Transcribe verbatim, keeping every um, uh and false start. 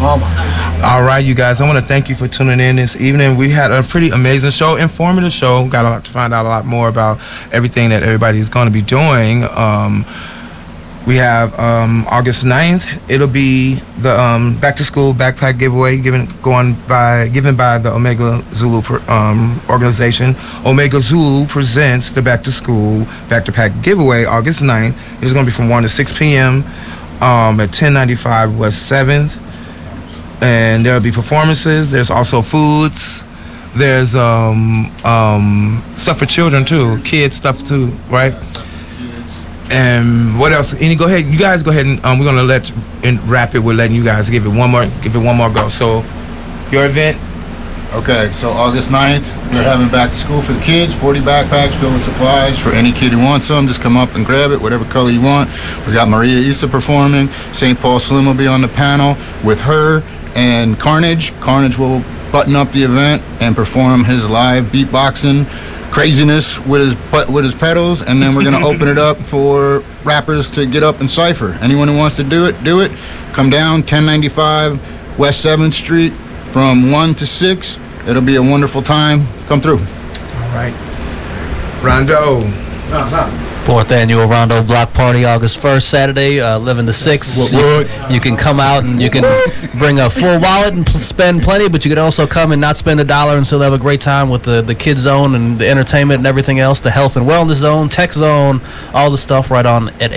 Oh my. All right, you guys, I want to thank you for tuning in this evening. We had a pretty amazing show, informative show. Got a lot to find out a lot more about everything that everybody's going to be doing. Um, we have um, August ninth. It'll be the um, back to school backpack giveaway given going by given by the Omega Zulu um, organization. Omega Zulu presents the back to school backpack giveaway August ninth. It's going to be from one to six p.m. Um, at ten ninety-five West seventh. And there'll be performances. There's also foods. There's um, um, stuff for children too, kids stuff too, right? And what else? Any go ahead, you guys go ahead and um, we're gonna let and wrap it. We're letting you guys give it one more, give it one more go. So, your event. Okay, so August ninth, we're having back to school for the kids. forty backpacks filled with supplies for any kid who wants some. Just come up and grab it, whatever color you want. We got Maria Issa performing. Saint Paul Slim will be on the panel with her and Carnage. Carnage will button up the event and perform his live beatboxing craziness with his with his pedals, and then we're gonna open it up for rappers to get up and cipher. Anyone who wants to do it, do it. Come down ten ninety-five West seventh Street from one to six. It'll be a wonderful time. Come through. All right, Rondo. Uh-huh. Fourth annual Rondo Block Party, August first, Saturday, uh, eleven to six. You, you can come out and you can bring a full wallet and pl- spend plenty, but you can also come and not spend a dollar and still have a great time with the, the kids zone and the entertainment and everything else, the health and wellness zone, tech zone, all the stuff right on at